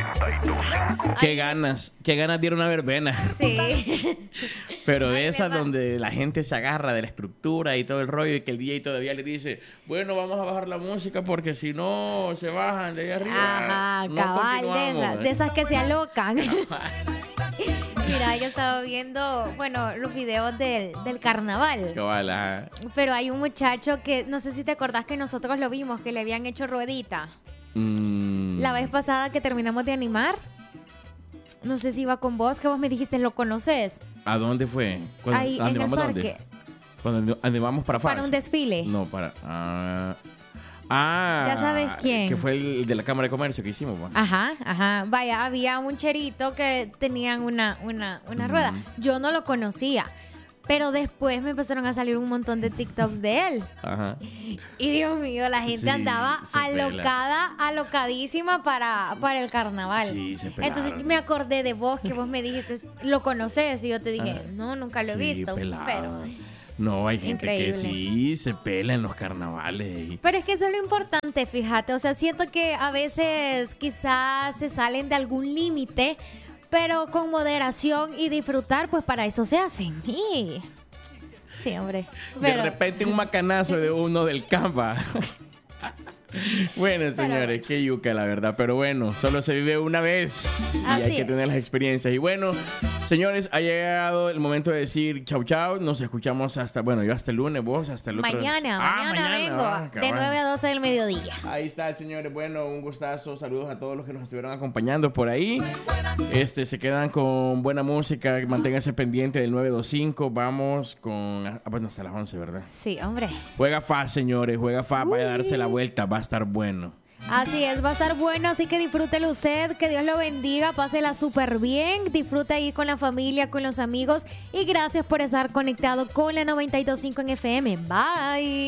Qué ganas de ir a una verbena. Sí. Pero de esas donde la gente se agarra de la estructura y todo el rollo y que el DJ todavía le dice, bueno, vamos a bajar la música porque si no se bajan de ahí arriba. Ajá, no cabal, de esas que se alocan. Mira, yo estaba viendo, bueno, los videos del carnaval. Cabal, ajá. Pero hay un muchacho que, no sé si te acordás que nosotros lo vimos, que le habían hecho ruedita. La vez pasada que terminamos de animar, no sé si iba con vos, que vos me dijiste, ¿lo conoces? ¿A dónde fue? Ahí en el parque. Cuando animamos para FAS. Para un desfile. No, para... ya sabes quién. Que fue el de la Cámara de Comercio que hicimos. ¿Va? Ajá. Vaya, había un cherito que tenían una rueda. Yo no lo conocía. Pero después me empezaron a salir un montón de TikToks de él. Ajá. Y Dios mío, la gente andaba alocadísima para el carnaval. Sí, se pelaron. Entonces me acordé de vos, que vos me dijiste, ¿lo conoces? Y yo te dije, no, nunca lo he visto. Pero no, hay gente increíble. que sí se pela en los carnavales. Pero es que eso es lo importante, fíjate. O sea, siento que a veces quizás se salen de algún límite, pero con moderación y disfrutar, pues para eso se hacen. Sí, hombre. Pero de repente un macanazo de uno del Canva. Bueno, señores, qué yuca, la verdad. Pero bueno, solo se vive una vez y hay que tener las experiencias. Y bueno, señores, ha llegado el momento de decir chau, chau. Nos escuchamos hasta, bueno, yo hasta el lunes, vos hasta el otro. Mañana vengo de 9 a 12 del mediodía. Ahí está, señores. Bueno, un gustazo. Saludos a todos los que nos estuvieron acompañando por ahí. Se quedan con buena música. Manténganse pendiente del 925. Vamos con... bueno, hasta las 11, ¿verdad? Sí, hombre. Juega FAS, señores. Juega FAS. Vaya a darse la vuelta. Va a estar bueno. Así es, va a estar bueno, así que disfrútelo usted, que Dios lo bendiga, pásela súper bien, disfruta ahí con la familia, con los amigos y gracias por estar conectado con la 92.5 en FM. Bye.